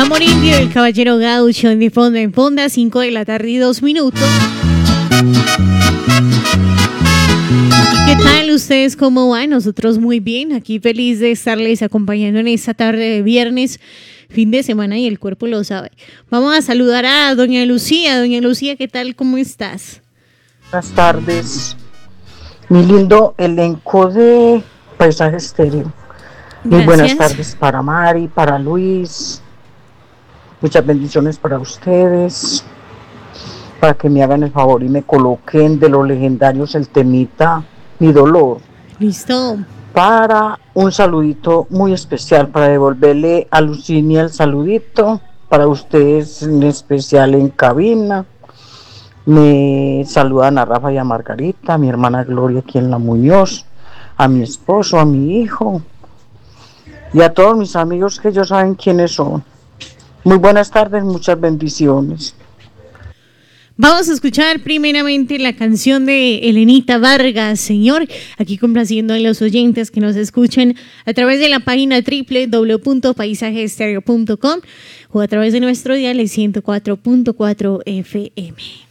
Amor Indio, el Caballero Gaucho, de Fonda en Fonda, 5 de la tarde y 2 minutos. ¿Qué tal ustedes? ¿Cómo van? Nosotros muy bien, aquí feliz de estarles acompañando en esta tarde de viernes, fin de semana y el cuerpo lo sabe. Vamos a saludar a doña Lucía. Doña Lucía, ¿qué tal? ¿Cómo estás? Buenas tardes, mi lindo elenco de Paisaje Estéreo. Muy buenas tardes para Mari, para Luis. Muchas bendiciones para ustedes. Para que me hagan el favor y me coloquen de los legendarios el temita Mi Dolor. Listo. Para un saludito muy especial, para devolverle a Lucinia el saludito. Para ustedes en especial en cabina. Me saludan a Rafa y a Margarita, a mi hermana Gloria aquí en La Muñoz, a mi esposo, a mi hijo y a todos mis amigos que ellos saben quiénes son. Muy buenas tardes, muchas bendiciones. Vamos a escuchar primeramente la canción de Elenita Vargas, Señor, aquí complaciendo a los oyentes que nos escuchen a través de la página www.paisajeestereo.com o a través de nuestro dial 104.4 FM.